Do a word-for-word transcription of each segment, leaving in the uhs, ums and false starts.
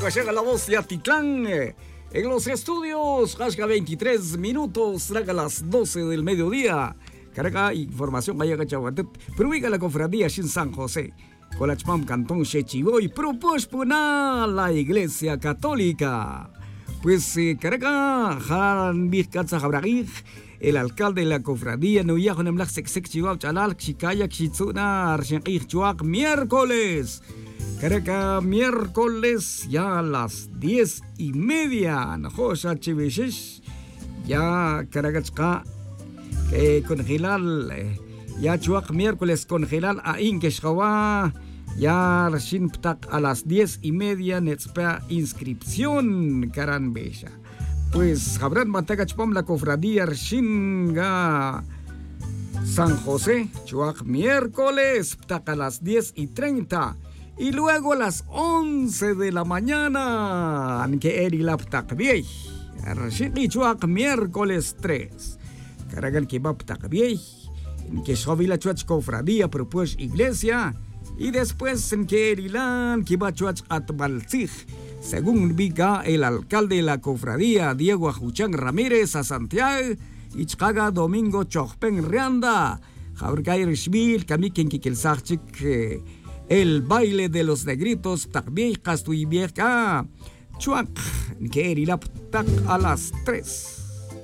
llega la voz de Atitlán. En los estudios, Hashka veintitrés minutos, traga las doce del mediodía. Carga información vaya Chahuatet. Prohiga la cofradía Shin San José. Colachpam Cantón Chechigoy. Propospona la Iglesia Católica. Pues eh, carga Han Vizcatza Jabragig. El alcalde de la cofradía Nuya Honemlach Sexex Chihuahua Chalal Chicaya Chitsuna Archenqig Chuac miércoles. Caraca, miércoles ya a las diez y media. Najosa Chivishish. Ya Caracachka eh, congelar. Eh, ya Chuac miércoles congelar a Inkeshkawa. Ya Rashin Ptak a las diez y media. Netspea inscripción. Caran Bella. Pues habrán Matagachpam la cofradía Shinga San José. Chuac miércoles. Ptak a las diez y treinta. Y luego a las once de la mañana, en que eri laptak biey, Rashichuak miércoles tres. Caragan que baptak biey, en que shovila chuach cofradía propues iglesia, y después en que erilan que bachuach atbalzig, según viga el alcalde de la cofradía, Diego Ajuchán Ramírez a Santiago, y Chcaga Domingo Chojpen Rianda, Jabrgay Rishbil, Kamikin Kikelsachik, el baile de los negritos, también Castuy Vieja, Chuac, que erilap tak a las tres.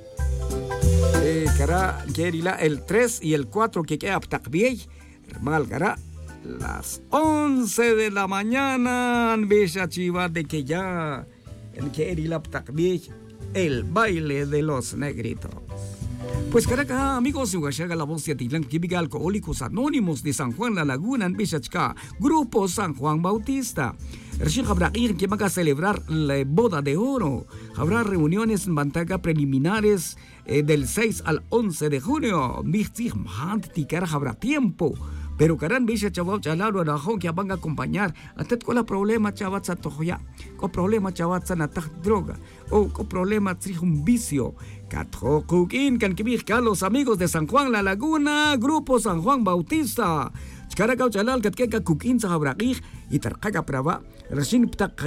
Eh, cara, que erila el tres y el cuatro que queda tak bien, mal cara, las once de la mañana, Bella Chiva de que ya, el que erilap tak bien, el baile de los negritos. Pues caraca, amigos, Huachaga la voz de Atitlán, Química Alcohólicos Anónimos de San Juan La Laguna en Bixachca, Grupo San Juan Bautista. Recién habrá ir que van a celebrar la boda de oro. Habrá reuniones en Bantaga preliminares eh, del seis al once de junio. Mijtig Mahanticar habrá tiempo. Pero caran bisha chaval chalaro rajón que van a acompañar. Atet con la problema chaval sa tohoya. Con problema chaval sa natak droga. O con problema un vicio. Katho kukin kan kibir los amigos de San Juan La Laguna. Grupo San Juan Bautista. Chkaraka chalal katkeka kukin sa habraqih. Y tarkaga prava. Recién ptak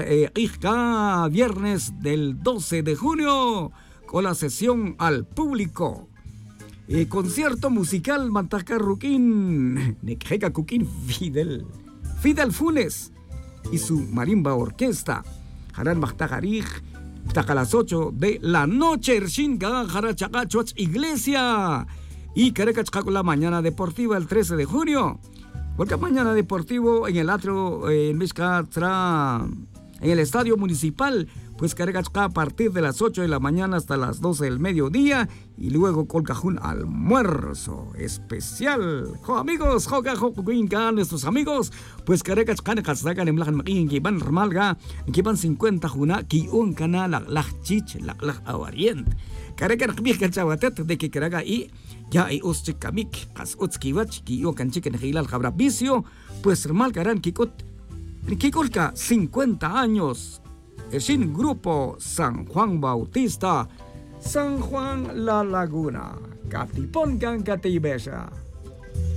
ka viernes del doce de junio. Con la sesión al público. Eh, concierto musical Mantaca Ruquín, Nekjeca Cuquín Fidel, Fidel Funes y su marimba orquesta. Harán Majtajarij, a las ocho de la noche, Ershinga, Jarachacachuach Iglesia. Y Carecachcaco la mañana deportiva el trece de junio. Porque mañana deportivo en el atrio, eh, en Vizcatra, en el estadio municipal. Pues Carecachca a partir de las ocho de la mañana hasta las doce del mediodía y luego colcajún almuerzo especial. Jo amigos, jo ga jo kuinkan nuestros amigos, pues Carecachca casacan en Blajan Maquin que van ramalga, que van cincuenta juna que un canal la la chich la la avarient. Carecan bica chawatet de que caraga y ya hay uschikamik kas utskiwach que yo canchique en hilal jabra vicio, pues ramal caran kikot kikolka cincuenta años. Es en Grupo San Juan Bautista, San Juan La Laguna. Katipongan Katibesa.